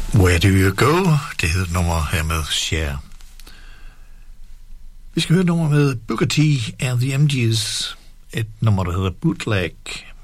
Where Do You Go? Det hedder et nummer her med Cher. Vi skal høre et nummer med Booker T and the MGs. Et nummer, der hedder Bootleg.